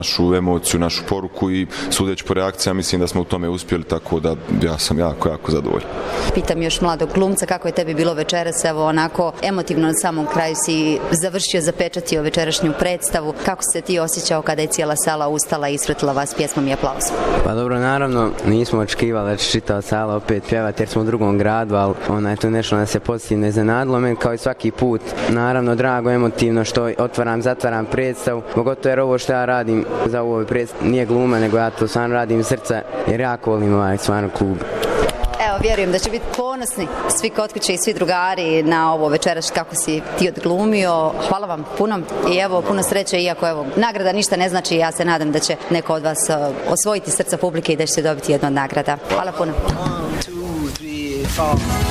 našu emociju, našu poruku i sudeći po reakcijama mislim da smo u tome uspjeli, tako da ja sam jako zadovoljan. Pitam još mladog glumca, kako je tebi bilo večeras, evo onako emotivno na samom kraju si završio, zapečatio večerašnju predstavu, kako se ti osjećao kada je cijela sala ustala i ispratila vas pjesmom i aplauzom? Pa dobro, naravno nismo očekivali da će čitava sala opet pjevati jer smo u drugom gradu, ali to nešto nas je pozitivno iznenadilo, meni kao i svaki put, naravno drago, emotivno što zatvaram predstavu, pogotovo jer ovo što ja radim za ovo predstavu nije gluma, nego ja to stvarno radim iz srca jer jako volim stvarno klub. Evo, vjerujem da će biti ponosni svi kod kuće i svi drugari na ovo večeras kako si ti odglumio. Hvala vam puno i evo puno sreće, iako evo nagrada ništa ne znači, ja se nadam da će neko od vas osvojiti srca publike i da ćete dobiti jednu od nagrada. Hvala puno. 1, 2, 3, 4